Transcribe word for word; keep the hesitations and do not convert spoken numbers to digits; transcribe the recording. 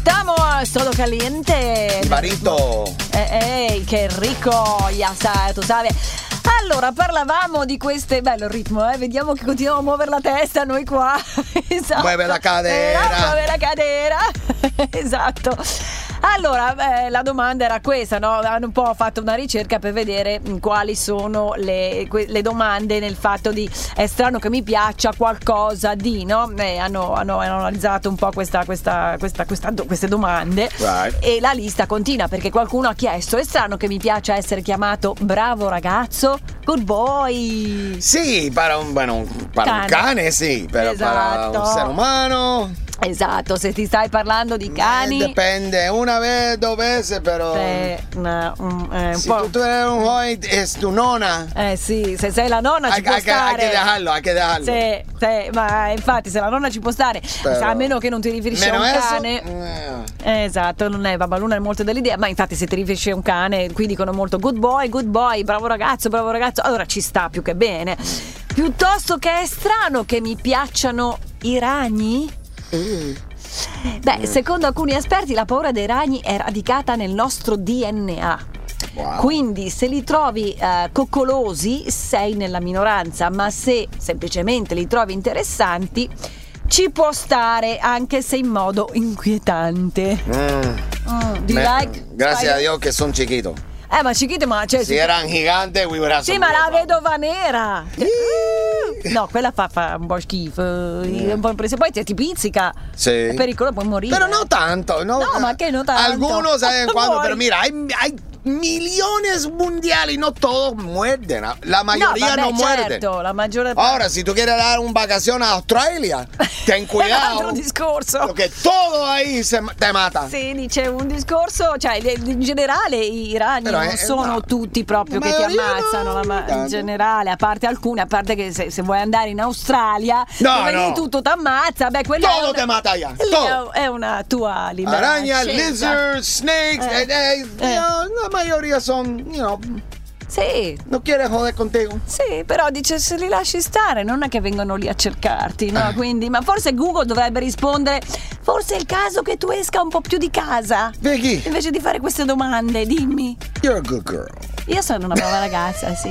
Estamos todo caliente. Barito. Eh, eh, che rico, ya sai, tu sai. Allora, parlavamo di queste. Bello il ritmo, eh? Vediamo che continuiamo a muovere la testa noi qua. Esatto. Muove la cadera. Eh, muove la cadera. Esatto. Allora, eh, la domanda era questa, no? Hanno un po' fatto una ricerca per vedere quali sono le, le domande nel fatto di è strano che mi piaccia qualcosa di, no? Eh, hanno, hanno, hanno analizzato un po' questa, questa, questa, questa, queste domande, right. E la lista continua perché qualcuno ha chiesto: è strano che mi piaccia essere chiamato bravo ragazzo, good boy. Sì, para un, bueno, para cane. un cane, sì, però Esatto. para un essere umano. Esatto, se ti stai parlando di cani. Eh, depende, una vez, dos veces, però. Se, no, un, eh, un Si po'. tu eres un joven, es tu nonna. Eh sì, se sei la nonna ci Hay, può hay que, stare. hay que dejarlo, hay que dejarlo. Sì, sì, ma infatti se la nonna ci può stare, Però- a meno che non ti riferisci a Meno un eso, cane. eh. Eh, esatto, non è Babaluna è molto dell'idea, ma infatti se ti riferisci a un cane, qui dicono molto good boy, good boy, bravo ragazzo, bravo ragazzo, allora ci sta più che bene. Piuttosto che è strano che mi piacciono i ragni? Mm. Beh, secondo alcuni esperti la paura dei ragni è radicata nel nostro D N A. Wow. Quindi se li trovi eh, coccolosi sei nella minoranza, ma se semplicemente li trovi interessanti ci può stare, anche se in modo inquietante. Mm. Mm, do you Me- like Gracias spider- a Dios que son chiquitos. Eh, ma chiquito, ma cioè, Si eran gigantes, we would have sì, some ma la real problems. vedova nera. No, quella fa, fa un po' schifo. Un po' impressione. Poi ti, ti pizzica. Sí. È pericoloso, puoi morire. Pero no tanto, no. No, ma que no tanto. Algunos saben cuándo, Muori. pero mira, hay, hay millones mundiales y no todos muerden. La mayoría vabbè, no, muerden. certo, la maggiore Ahora, si tú quieres dar una vacación a Australia, ten È un altro cuidado. discorso. Porque todo ahí se, te mata. Sì, dice un discorso, cioè in generale i ragni Però non è- sono no, tutti proprio la che ti maioria ammazzano, no, la ma- in tanto. generale, a parte alcune, a parte che se, se vuoi andare in Australia, No, dove no. lì tutto ti ammazza, beh, quella Todo è una, te mata allá. lì Todo. è una tua libertà. Arañas, scelta. lizards, snakes, Eh. eh, eh, Eh. you know, la mayoría son, you know, Sì, no quiere joder contigo. sì, però dice se li lasci stare non è che vengono lì a cercarti, no? Quindi, ma forse Google dovrebbe rispondere: forse è il caso che tu esca un po' più di casa. Vicky, Invece di fare queste domande, dimmi. you're a good girl. Io sono una brava ragazza, sì.